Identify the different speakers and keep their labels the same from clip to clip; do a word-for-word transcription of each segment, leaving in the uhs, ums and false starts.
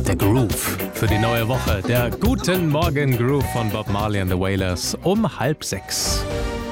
Speaker 1: der Groove für die neue Woche. Der Guten Morgen Groove von Bob Marley and the Wailers um halb sechs.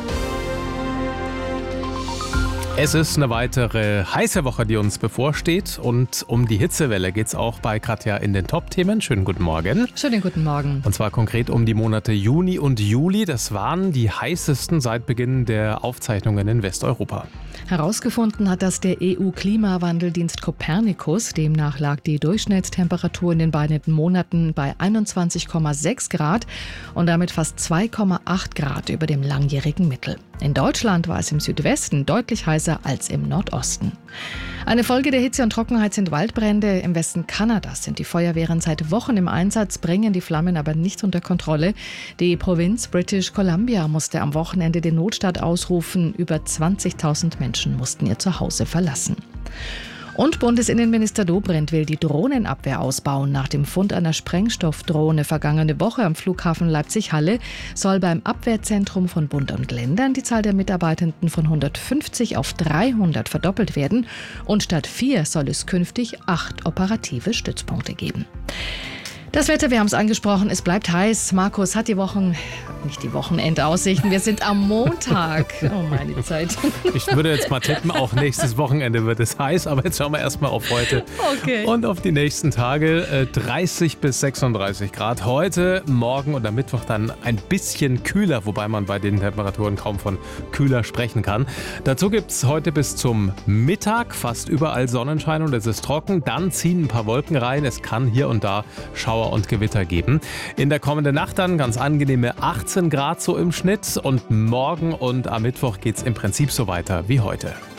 Speaker 1: Es ist eine weitere heiße Woche, die uns bevorsteht. Und um die Hitzewelle geht es auch bei Katja in den Top-Themen. Schönen guten Morgen.
Speaker 2: Schönen guten Morgen.
Speaker 1: Und zwar konkret um die Monate Juni und Juli. Das waren die heißesten seit Beginn der Aufzeichnungen in Westeuropa.
Speaker 2: Herausgefunden hat das der E U-Klimawandeldienst Copernicus. Demnach lag die Durchschnittstemperatur in den beiden Monaten bei einundzwanzig Komma sechs Grad und damit fast zwei Komma acht Grad über dem langjährigen Mittel. In Deutschland war es im Südwesten deutlich heißer als im Nordosten. Eine Folge der Hitze und Trockenheit sind Waldbrände. Im Westen Kanadas sind die Feuerwehren seit Wochen im Einsatz, bringen die Flammen aber nicht unter Kontrolle. Die Provinz British Columbia musste am Wochenende den Notstand ausrufen. Über zwanzigtausend Menschen mussten ihr Zuhause verlassen. Und Bundesinnenminister Dobrindt will die Drohnenabwehr ausbauen. Nach dem Fund einer Sprengstoffdrohne vergangene Woche am Flughafen Leipzig-Halle soll beim Abwehrzentrum von Bund und Ländern die Zahl der Mitarbeitenden von hundertfünfzig auf dreihundert verdoppelt werden. Und statt vier soll es künftig acht operative Stützpunkte geben. Das Wetter, wir haben es angesprochen, es bleibt heiß. Markus hat die Wochen, nicht die Wochenendaussichten, wir sind am Montag. Oh, meine Zeit.
Speaker 1: Ich würde jetzt mal tippen, auch nächstes Wochenende wird es heiß, aber jetzt schauen wir erstmal auf heute
Speaker 2: Okay.
Speaker 1: und auf die nächsten Tage. dreißig bis sechsunddreißig Grad heute, morgen und am Mittwoch dann ein bisschen kühler, wobei man bei den Temperaturen kaum von kühler sprechen kann. Dazu gibt es heute bis zum Mittag fast überall Sonnenschein und es ist trocken. Dann ziehen ein paar Wolken rein, es kann hier und da Schauer und Gewitter geben. In der kommenden Nacht dann ganz angenehme achtzehn Grad so im Schnitt und morgen und am Mittwoch geht es im Prinzip so weiter wie heute.